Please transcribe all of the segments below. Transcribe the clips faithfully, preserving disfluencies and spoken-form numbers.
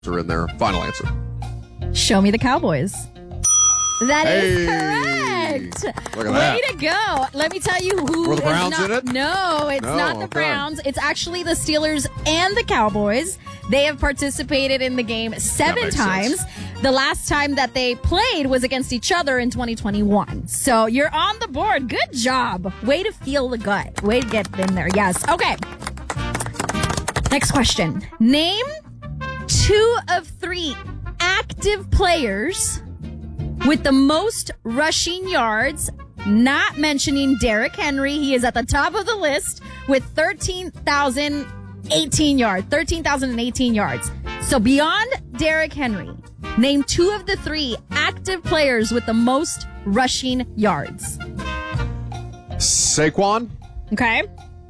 are in there. Final answer. Show me the Cowboys. That Hey. is correct. Look at Way that. to go. Let me tell you who Were the is Browns not, in it? No, it's No, not the okay. Browns. It's actually the Steelers and the Cowboys. They have participated in the game seven makes times. sense. The last time that they played was against each other in twenty twenty-one. So you're on the board. Good job. Way to feel the gut. Way to get in there. Yes. Okay. Next question. Name two of three active players with the most rushing yards, not mentioning Derrick Henry. He is at the top of the list with thirteen thousand eighteen yards. thirteen thousand eighteen yards. So beyond Derrick Henry, name two of the three active players with the most rushing yards. Saquon? Okay?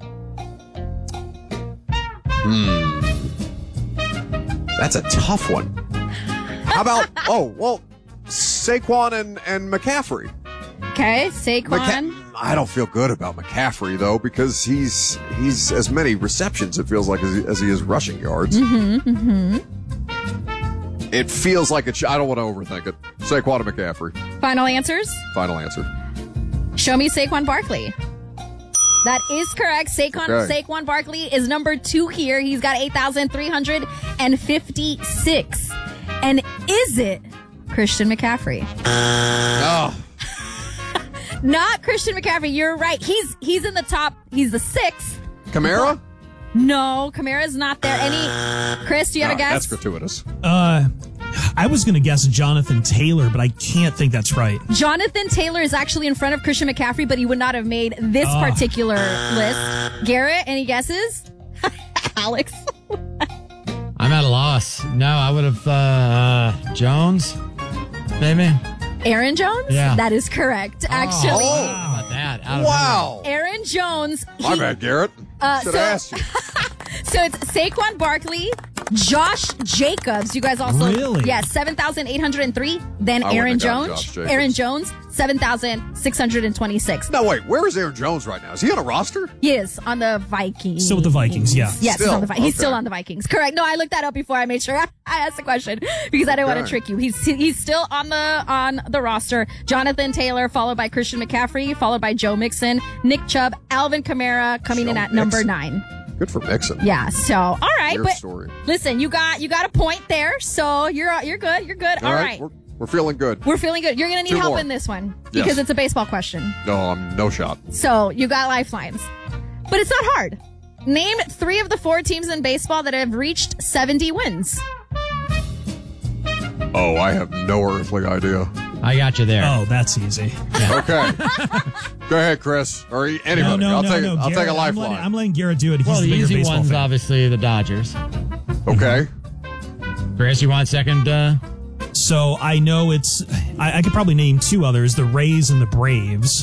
That's a tough one. How about, oh, well, Saquon and, and McCaffrey. Okay, Saquon. McCa- I don't feel good about McCaffrey, though, because he's he's as many receptions, it feels like, as he, as he is rushing yards. Mm-hmm, mm-hmm. It feels like it. Sh- I don't want to overthink it. Saquon and McCaffrey. Final answers? Final answer. Show me Saquon Barkley. That is correct. Saquon Okay. Saquon Barkley is number two here. He's got eight thousand three hundred fifty-six. And is it Christian McCaffrey? Oh, Not Christian McCaffrey. You're right. He's he's in the top. He's the sixth. Kamara? No, Kamara's not there. Any? Chris, do you have No, a guess? That's gratuitous. Uh, I was going to guess Jonathan Taylor, but I can't think that's right. Jonathan Taylor is actually in front of Christian McCaffrey, but he would not have made this Oh. particular list. Garrett, any guesses? Alex? I'm at a loss. No, I would have, uh, Jones, maybe. Aaron Jones? Yeah. That is correct, actually. Oh. How about that? Out of Wow. Aaron Jones. My he- bad, Garrett. Uh, Should so- have asked you. So it's Saquon Barkley, Josh Jacobs. You guys also. Really? Yeah, seven thousand eight hundred three. Then I wouldn't Aaron have gotten Jones. Josh Jacobs. Aaron Jones, seven thousand six hundred twenty-six. No, wait. Where is Aaron Jones right now? Is he on a roster? He is on the Vikings. Still with the Vikings, yeah. Yes, he's, Still, on the, Vi- he's okay. still on the Vikings. Correct. No, I looked that up before I made sure I, I asked the question because I didn't want Okay. to trick you. He's he's still on the on the roster. Jonathan Taylor, followed by Christian McCaffrey, followed by Joe Mixon, Nick Chubb, Alvin Kamara coming Joe in at number Mixon. nine. Good for Mixon. Yeah. So all right, Weird but story. listen, you got you got a point there. So you're you're good. You're good. All right. We're, we're feeling good. We're feeling good. You're gonna need Two help more. in this one Yes. because it's a baseball question. No, I'm no shot. So you got lifelines. But it's not hard. Name three of the four teams in baseball that have reached seventy wins. Oh, I have no earthly idea. I got you there. Oh, that's easy. Okay. Go ahead, Chris. Or anybody. No, no, I'll no, take no. it. I'll Garrett, take a I'm lifeline. letting, I'm letting Garrett do it. He's well, the the bigger easy baseball one's fan. obviously the Dodgers. Okay. Chris, you want second? Uh, So I know it's. I, I could probably name two others: the Rays and the Braves.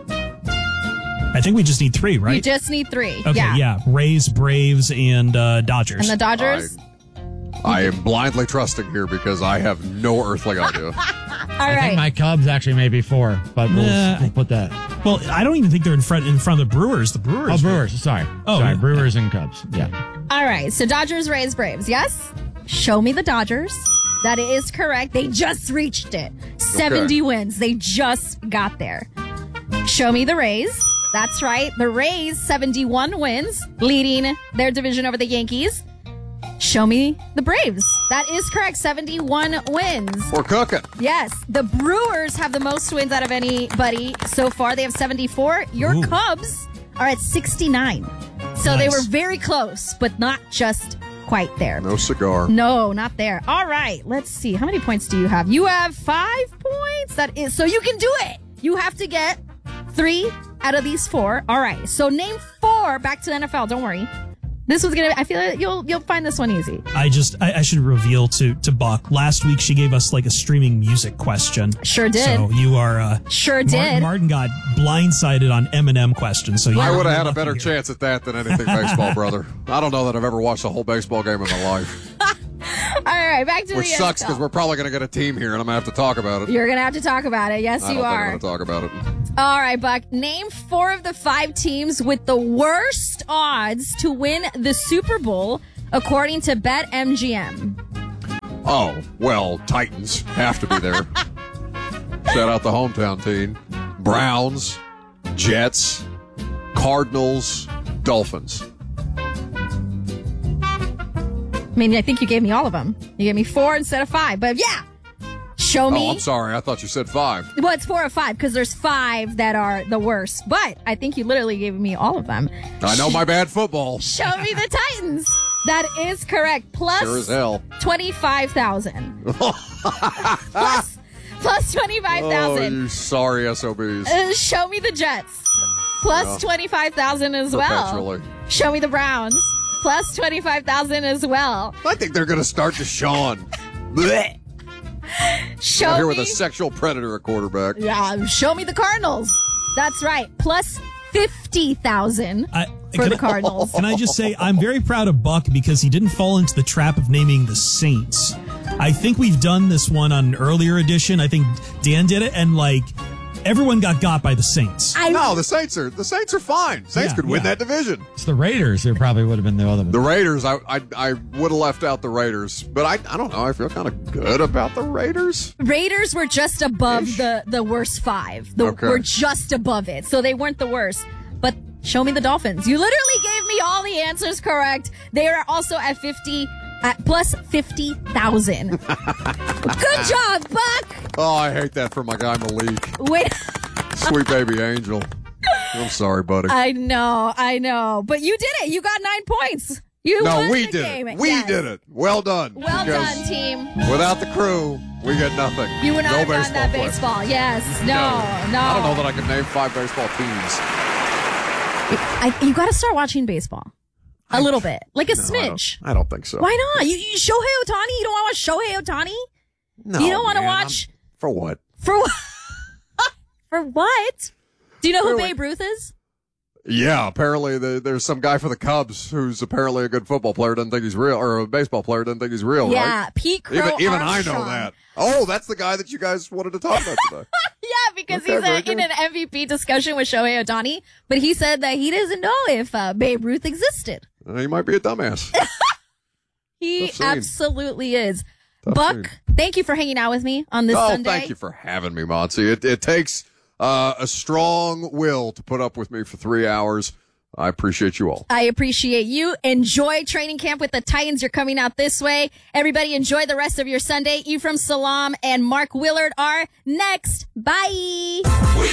I think we just need three, right? You just need three. okay, yeah. yeah. Rays, Braves, and uh, Dodgers. And the Dodgers. I am blindly trusting here because I have no earthly idea. All I right. think my Cubs actually may be four, but we'll, Nah. we'll put that. well, I don't even think they're in front in front of the Brewers. The Brewers. Oh, Brewers. Sorry. Oh, Sorry. yeah. Brewers and Cubs. Yeah. All right. So Dodgers, Rays, Braves. Yes. Show me the Dodgers. That is correct. They just reached it. seventy wins. They just got there. Show me the Rays. That's right. The Rays, seventy-one wins, leading their division over the Yankees. Show me the Braves. That is correct. seventy-one wins. We're cooking. Yes. The Brewers have the most wins out of anybody so far. They have seventy-four. Your Ooh. Cubs are at sixty-nine. So they Nice. were very close, but not just quite there. No cigar. No, not there. All right. Let's see. How many points do you have? You have five points. That is, so you can do it. You have to get three out of these four. All right. So name four. Back to the N F L. Don't worry. This was gonna. I feel like you'll you'll find this one easy. I just I, I should reveal to to Buck. Last week she gave us like a streaming music question. Sure did. So you are uh, Sure Martin, did. Martin got blindsided on Eminem questions. So you I were would have had a lucky better here. chance at that than anything baseball, brother. I don't know that I've ever watched a whole baseball game in my life. All right. Back to Which the sucks N F L. because we're probably going to get a team here and I'm going to have to talk about it. You're gonna have to talk about it. Yes, I don't you think I'm are. going to talk about it. All right, Buck. Name four of the five teams with the worst odds to win the Super Bowl according to BetMGM. Oh, well, Titans have to be there. Shout out the hometown team. Browns, Jets, Cardinals, Dolphins. I mean, I think you gave me all of them. You gave me four instead of five. But yeah, show me. Oh, I'm sorry. I thought you said five. Well, it's four or five because there's five that are the worst. But I think you literally gave me all of them. I know my bad football. Show me the Titans. That is correct. Plus Sure as hell. twenty-five thousand. plus, plus twenty-five thousand. Oh, you sorry S O Bs. Uh, show me the Jets. Plus Well, twenty-five thousand as well. perpetually. Show me the Browns. Plus twenty-five thousand as well. I think they're going to start Deshaun. Blech. Show Out here me. with a sexual predator at quarterback. Yeah, show me the Cardinals. That's right. Plus fifty thousand I, for can the I- Cardinals. Can I just say, I'm very proud of Buck because he didn't fall into the trap of naming the Saints. I think we've done this one on an earlier edition. I think Dan did it, and like everyone got got by the Saints. I, No, the Saints are the Saints are fine. Saints Yeah, could win yeah. that division. It's the Raiders who probably would have been the other one. The Raiders, I I, I would have left out the Raiders, but I I don't know. I feel kind of good about the Raiders. Raiders were just above the, the worst five. The, Okay. We're just above it. So they weren't the worst. But show me the Dolphins. You literally gave me all the answers correct. They are also at fifty, at plus fifty thousand. Good job, Buck. Oh, I hate that for my guy Malik, Wait. sweet baby angel. I'm sorry, buddy. I know, I know. But you did it. You got nine points. You no, won we the did game. it. We Yes. did it. Well done. Well Because done, team. Without the crew, we get nothing. You would not no have gotten that play. baseball. Yes. No, no. I don't know that I can name five baseball teams. I, you got to start watching baseball. A little bit. Like a No, I smidge. don't, I don't think so. Why not? You, you Shohei Ohtani? You don't want to watch Shohei Ohtani? No, You don't wanna man, watch- I'm- for what? For what? For what? Do you know who Really? Babe Ruth is? Yeah, apparently the, there's some guy for the Cubs who's apparently a good football player, doesn't think he's real, or a baseball player, doesn't think he's real, Yeah, right? Pete Crow Even, even I Armstrong. know that. Oh, that's the guy that you guys wanted to talk about today. Yeah, because Okay, he's very uh, in good. an M V P discussion with Shohei Ohtani, but he said that he doesn't know if uh, Babe Ruth existed. Uh, he might be a dumbass. He Tough scene. absolutely is. Tough Buck, scene. thank you for hanging out with me on this Oh, Sunday. thank you for having me, Monty. It, it takes uh, a strong will to put up with me for three hours. I appreciate you all. I appreciate you. Enjoy training camp with the Titans. You're coming out this way. Everybody enjoy the rest of your Sunday. Ephraim Salam and Mark Willard are next. Bye.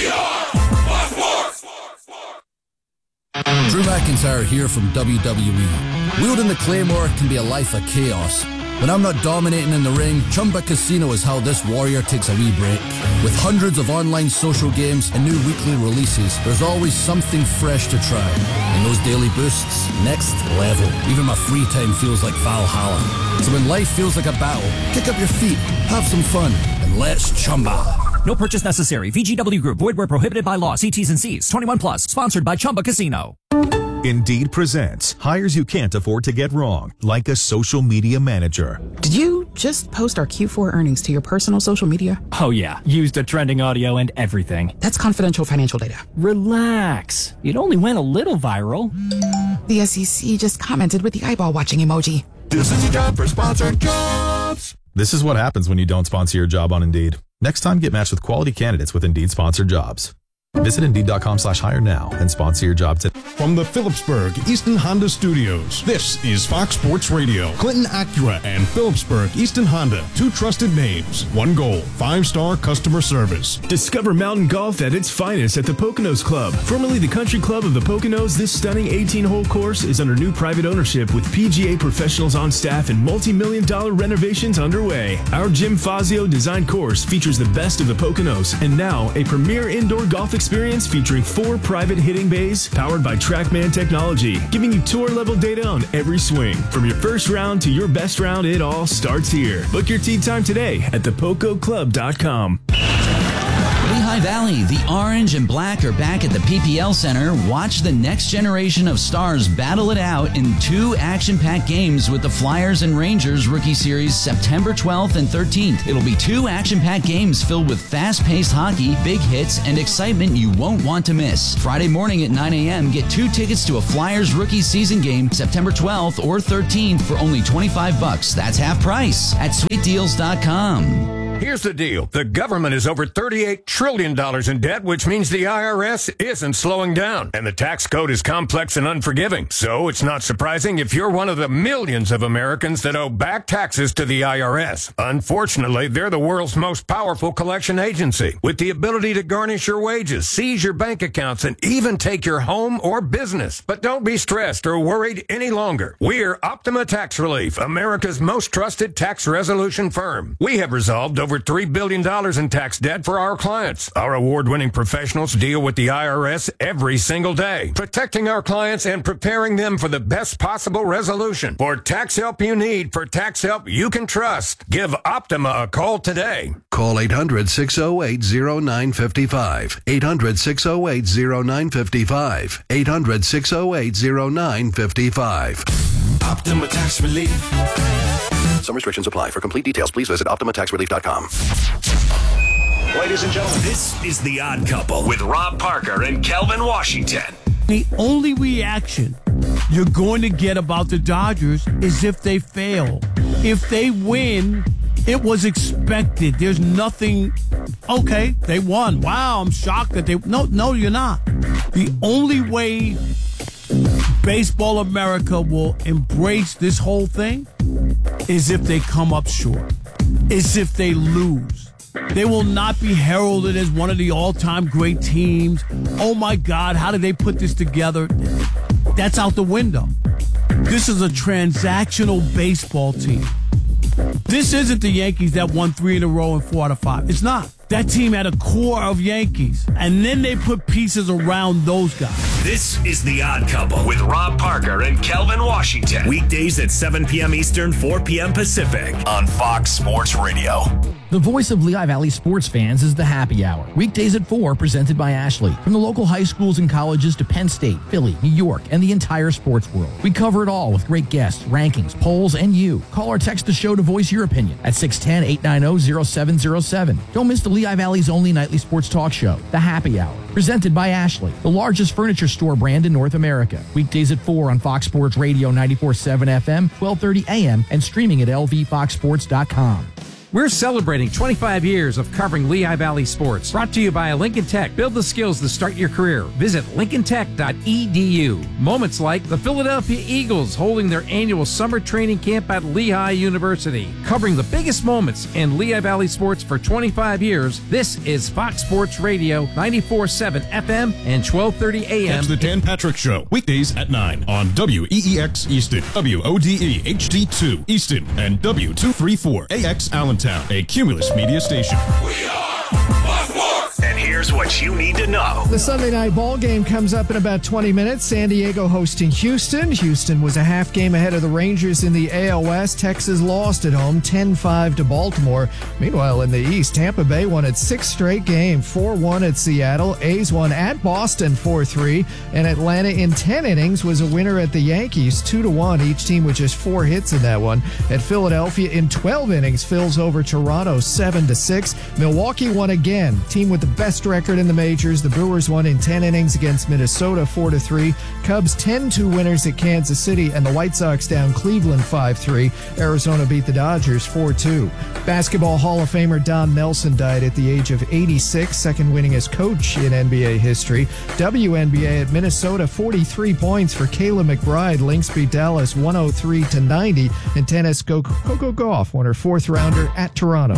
Drew McIntyre here from W W E. Wielding the Claymore can be a life of chaos. When I'm not dominating in the ring, Chumba Casino is how this warrior takes a wee break. With hundreds of online social games and new weekly releases, there's always something fresh to try. And those daily boosts, next level. Even my free time feels like Valhalla. So when life feels like a battle, kick up your feet, have some fun, and let's Chumba. No purchase necessary. V G W Group. Void where prohibited by law. See T's and C's. twenty-one plus. Sponsored by Chumba Casino. Indeed presents hires you can't afford to get wrong, like a social media manager. Did you just post our Q four earnings to your personal social media? Oh yeah. Used the trending audio and everything. That's confidential financial data. Relax. It only went a little viral. The S E C just commented with the eyeball watching emoji. This is your job for sponsored jobs. This is what happens when you don't sponsor your job on Indeed. Next time, get matched with quality candidates with Indeed sponsored jobs. Visit Indeed.com slash hire now and sponsor your job today. From the Phillipsburg Easton Honda Studios, this is Fox Sports Radio. Clinton Acura and Phillipsburg Easton Honda, two trusted names, one goal, five-star customer service. Discover mountain golf at its finest at the Poconos Club. Formerly the Country Club of the Poconos, this stunning eighteen-hole course is under new private ownership with P G A professionals on staff and multi-million dollar renovations underway. Our Jim Fazio designed course features the best of the Poconos and now a premier indoor golf experience featuring four private hitting bays powered by TrackMan technology, giving you tour-level data on every swing. From your first round to your best round, it all starts here. Book your tee time today at the poco club dot com. Lehigh Lehigh Valley, the orange and black are back at the P P L Center. Watch the next generation of stars battle it out in two action-packed games with the Flyers and Rangers Rookie Series September twelfth and thirteenth. It'll be two action-packed games filled with fast-paced hockey, big hits, and excitement you won't want to miss. Friday morning at nine a.m., get two tickets to a Flyers Rookie Season game September twelfth or thirteenth for only twenty-five bucks. That's half price at sweet deals dot com. Here's the deal. The government is over thirty-eight trillion dollars in debt, which means the I R S isn't slowing down. And the tax code is complex and unforgiving. So it's not surprising if you're one of the millions of Americans that owe back taxes to the I R S. Unfortunately, they're the world's most powerful collection agency, with the ability to garnish your wages, seize your bank accounts, and even take your home or business. But don't be stressed or worried any longer. We're Optima Tax Relief, America's most trusted tax resolution firm. We have resolved over over three billion dollars in tax debt for our clients. Our award-winning professionals deal with the I R S every single day, protecting our clients and preparing them for the best possible resolution. For tax help you need, for tax help you can trust, give Optima a call today. Call eight hundred, six oh eight, oh nine five five. eight hundred, six oh eight, oh nine five five. eight hundred, six oh eight, oh nine five five. Optima Tax Relief. Some restrictions apply. For complete details, please visit optima tax relief dot com. Ladies and gentlemen, this is The Odd Couple with Rob Parker and Kelvin Washington. The only reaction you're going to get about the Dodgers is if they fail. If they win, it was expected. There's nothing, okay, they won. Wow, I'm shocked that they, no, no, you're not. The only way Baseball America will embrace this whole thing is if they come up short, is if they lose. They will not be heralded as one of the all-time great teams. Oh my God, how did they put this together? That's out the window. This is a transactional baseball team. This isn't the Yankees that won three in a row and four out of five. It's not. That team had a core of Yankees, and then they put pieces around those guys. This is The Odd Couple with Rob Parker and Kelvin Washington. Weekdays at seven p.m. Eastern, four p.m. Pacific on Fox Sports Radio. The voice of Lehigh Valley sports fans is the Happy Hour. Weekdays at four, presented by Ashley. From the local high schools and colleges to Penn State, Philly, New York, and the entire sports world. We cover it all with great guests, rankings, polls, and you. Call or text the show to voice your opinion at six one zero, eight nine zero, zero seven zero seven. Don't miss the Lehigh Valley's only nightly sports talk show, The Happy Hour. Presented by Ashley, the largest furniture store brand in North America. Weekdays at four on Fox Sports Radio ninety-four point seven F M, twelve thirty A M, and streaming at L V fox sports dot com. We're celebrating twenty-five years of covering Lehigh Valley sports. Brought to you by Lincoln Tech. Build the skills to start your career. Visit lincoln tech dot e d u. Moments like the Philadelphia Eagles holding their annual summer training camp at Lehigh University. Covering the biggest moments in Lehigh Valley sports for twenty-five years, this is Fox Sports Radio ninety-four point seven F M and twelve thirty A M. Catch the Dan Patrick Show, weekdays at nine on W E E X Easton, W O D E H D two Easton, and W two thirty-four A X Allentown, a Cumulus media station. We are Fox Sports. And here's what you need to know. The Sunday night ball game comes up in about twenty minutes. San Diego hosting Houston. Houston was a half game ahead of the Rangers in the A L West. Texas lost at home ten five to Baltimore. Meanwhile, in the East, Tampa Bay won its sixth straight game, four one at Seattle. A's won at Boston four three. And Atlanta in ten innings was a winner at the Yankees two to one. Each team with just four hits in that one. At Philadelphia in twelve innings, Phil's over Toronto seven to six. Milwaukee won again. Team with the best record in the majors. The Brewers won in ten innings against Minnesota four to three. Cubs ten two winners at Kansas City, and the White Sox down Cleveland five three. Arizona beat the Dodgers four two. Basketball Hall of Famer Don Nelson died at the age of eighty-six, second winningest coach in N B A history. W N B A at Minnesota, forty-three points for Kayla McBride. Lynx beat Dallas one oh three to ninety. And tennis, go go go Golf won her fourth rounder at Toronto.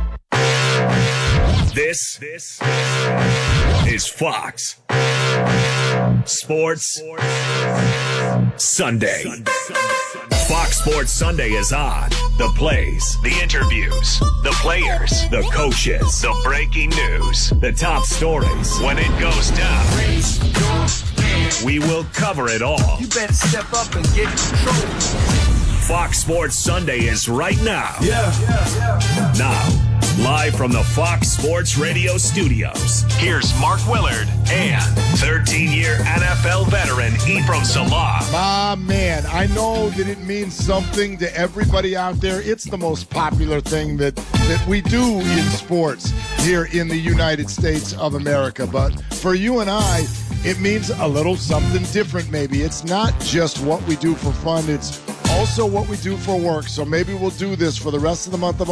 This, this is Fox Sports Sunday. Fox Sports Sunday is on. The plays, the interviews, the players, the coaches, the breaking news, the top stories. When it goes down, we will cover it all. You better step up and get control. Fox Sports Sunday is right now. Yeah, yeah, yeah. Now. Live from the Fox Sports Radio studios, here's Mark Willard and thirteen-year N F L veteran Ephraim Salah. My man, I know that it means something to everybody out there. It's the most popular thing that, that we do in sports here in the United States of America. But for you and I, it means a little something different maybe. It's not just what we do for fun. It's also what we do for work. So maybe we'll do this for the rest of the month of